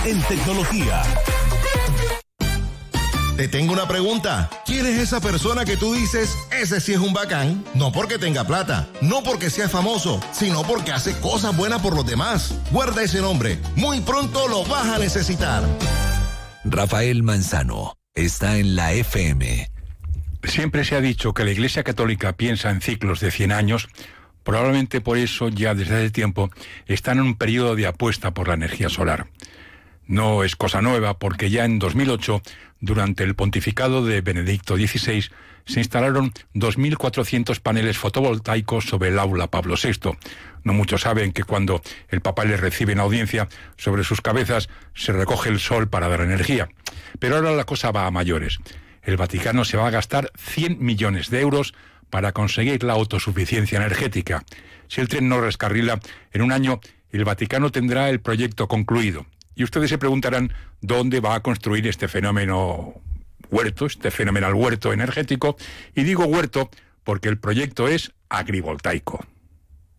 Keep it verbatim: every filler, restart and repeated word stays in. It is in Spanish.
en tecnología. Te tengo una pregunta. ¿Quién es esa persona que tú dices, ese sí es un bacán? No porque tenga plata, no porque sea famoso, sino porque hace cosas buenas por los demás. Guarda ese nombre. Muy pronto lo vas a necesitar. Rafael Manzano está en la F M. Siempre se ha dicho que la Iglesia Católica piensa en ciclos de cien años. Probablemente por eso ya desde hace tiempo están en un periodo de apuesta por la energía solar. No es cosa nueva porque ya en dos mil ocho, durante el pontificado de Benedicto dieciséis, se instalaron dos mil cuatrocientos paneles fotovoltaicos sobre el aula Pablo sexto. No muchos saben que cuando el Papa les recibe en audiencia, sobre sus cabezas se recoge el sol para dar energía. Pero ahora la cosa va a mayores. El Vaticano se va a gastar cien millones de euros para conseguir la autosuficiencia energética. Si el tren no rescarrila, en un año el Vaticano tendrá el proyecto concluido. Y ustedes se preguntarán dónde va a construir este fenómeno huerto, este fenomenal huerto energético. Y digo huerto porque el proyecto es agrivoltaico.